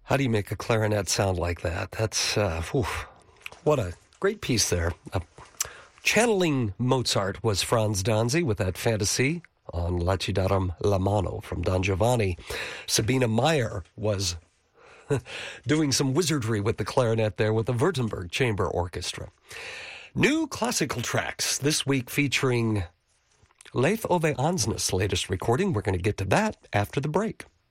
How do you make a clarinet sound like that? That's, what a great piece there. Channeling Mozart was Franz Danzi with that fantasy on La Ci Daram la Mano from Don Giovanni. Sabina Meyer was doing some wizardry with the clarinet there with the Württemberg Chamber Orchestra. New classical tracks this week featuring Leif Ove Ansnes' latest recording. We're going to get to that after the break.